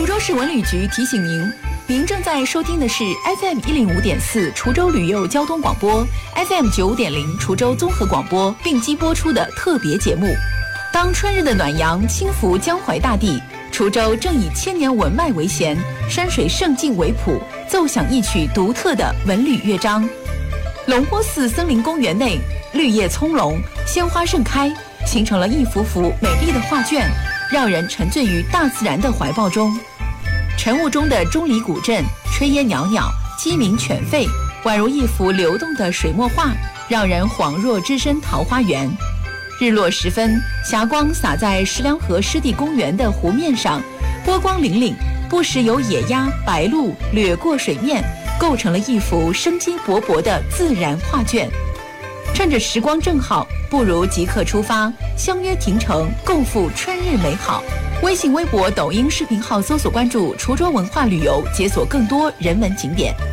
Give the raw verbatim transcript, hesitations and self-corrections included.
滁州市文旅局提醒您，您正在收听的是 F M 一零五点四滁州旅游交通广播 ，F M 九点零滁州综合广播并机播出的特别节目。当春日的暖阳轻拂江淮大地，滁州正以千年文脉为弦，山水胜境为谱，奏响一曲独特的文旅乐章。龙坡寺森林公园内，绿叶葱茏，鲜花盛开，形成了一幅幅美丽的画卷，让人沉醉于大自然的怀抱中。晨雾中的钟离古镇，炊烟袅袅，鸡鸣犬吠，宛如一幅流动的水墨画，让人恍若置身桃花源。日落时分，霞光洒在石梁河湿地公园的湖面上，波光粼粼，不时有野鸭、白鹭掠过水面，构成了一幅生机勃勃的自然画卷。趁着时光正好，不如即刻出发，相约亭城，共赴春日美好。微信、微博、抖音视频号搜索关注滁州文化旅游，解锁更多人文景点。